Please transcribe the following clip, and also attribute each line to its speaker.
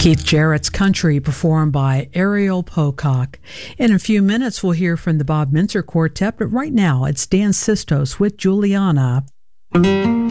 Speaker 1: Keith Jarrett's Country, performed by Ariel Pocock. In a few minutes, we'll hear from the Bob Mintzer Quartet, but right now it's Dan Sistos with Juliana.